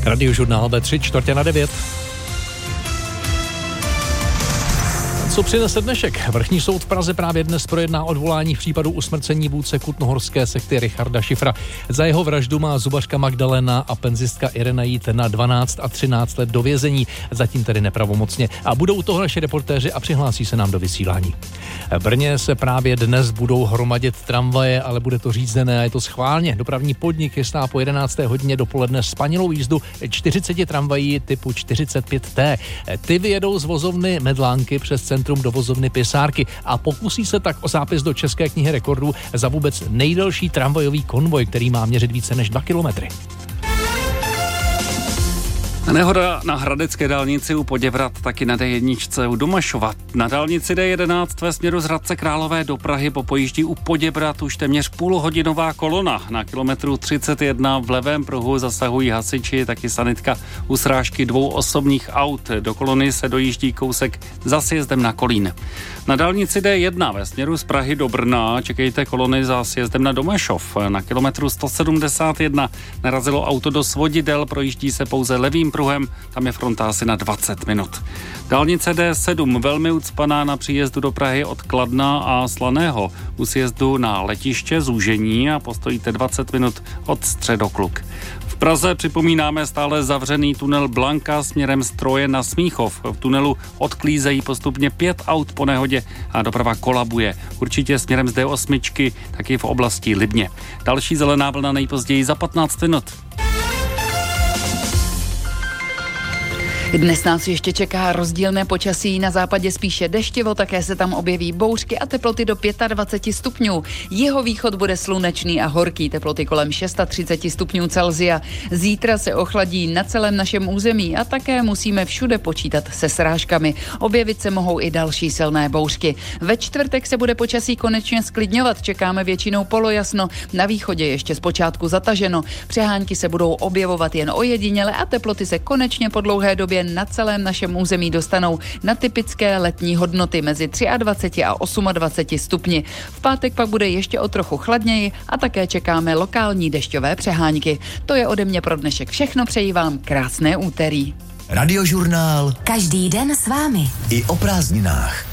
Radiožurnál ve 8:45. Co přinese dnešek? Vrchní soud v Praze právě dnes projedná odvolání v případu usmrcení vůdce kutnohorské sekty Richarda Šifra. Za jeho vraždu má zubařka Magdalena a penzistka Irena jít na 12 a 13 let do vězení, zatím tedy nepravomocně. A budou u toho naši reportéři a přihlásí se nám do vysílání. V Brně se právě dnes budou hromadit tramvaje, ale bude to řízené a je to schválně. Dopravní podnik chystá po 11. hodině dopoledne spanilou jízdu 40 tramvají typu 45T. Ty vyjedou z vozovny Medlánky přes centrum do vozovny Pisárky a pokusí se tak o zápis do České knihy rekordů za vůbec nejdelší tramvajový konvoj, který má měřit více než 2 kilometry. Nehoda na hradecké dálnici u Poděbrad, taky na D1 u Domašova. Na dálnici D11 ve směru z Hradce Králové do Prahy po pojíždí u Poděbrad už téměř půlhodinová kolona. Na kilometru 31 v levém pruhu zasahují hasiči, taky sanitka u srážky 2 osobních aut. Do kolony se dojíždí kousek za sjezdem na Kolín. Na dálnici D1 ve směru z Prahy do Brna čekejte kolony za sjezdem na Domašov. Na kilometru 171 narazilo auto do svodidel, projíždí se pouze levým pruhem, tam je fronta asi na 20 minut. Dálnice D7 velmi ucpaná na příjezdu do Prahy od Kladna a Slaného. U sjezdu na letiště zúžení a postojíte 20 minut od Středokluk. V Praze připomínáme stále zavřený tunel Blanka směrem z Troje na Smíchov. V tunelu odklízejí postupně 5 aut po nehodě a doprava kolabuje. Určitě směrem z D8, taky v oblasti Libně. Další zelená vlna nejpozději za 15 minut. Dnes nás ještě čeká rozdílné počasí, na západě spíše deštivo, také se tam objeví bouřky a teploty do 25 stupňů. Jihovýchod bude slunečný a horký, teploty kolem 630 stupňů Celsia. Zítra se ochladí na celém našem území a také musíme všude počítat se srážkami. Objevit se mohou i další silné bouřky. Ve čtvrtek se bude počasí konečně sklidňovat, čekáme většinou polojasno, na východě ještě zpočátku zataženo. Přehánky se budou objevovat jen ojediněle a teploty se konečně po dlouhé době na celém našem území dostanou na typické letní hodnoty mezi 23 a 28 stupni. V pátek pak bude ještě o trochu chladněji a také čekáme lokální dešťové přehánky. To je ode mě pro dnešek všechno, přeji vám krásné úterý. Radiožurnál. Každý den s vámi. I o prázdninách.